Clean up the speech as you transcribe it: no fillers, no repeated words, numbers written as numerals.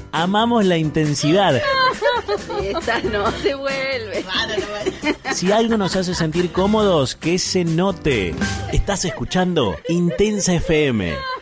Amamos la intensidad. Esta no se vuelve. Si algo nos hace sentir cómodos, que se note. Estás escuchando Intensa FM.